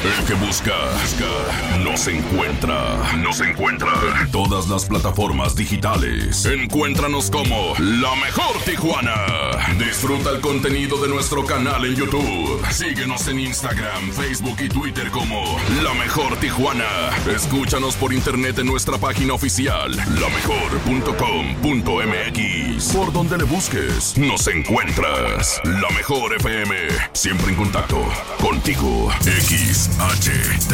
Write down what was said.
El que busca, nos encuentra. En todas las plataformas digitales. Encuéntranos como La Mejor Tijuana. Disfruta el contenido de nuestro canal en YouTube. Síguenos en Instagram, Facebook y Twitter como La Mejor Tijuana. Escúchanos por internet en nuestra página oficial, lamejor.com.mx. Por donde le busques, nos encuentras. La Mejor FM, siempre en contacto contigo. XHT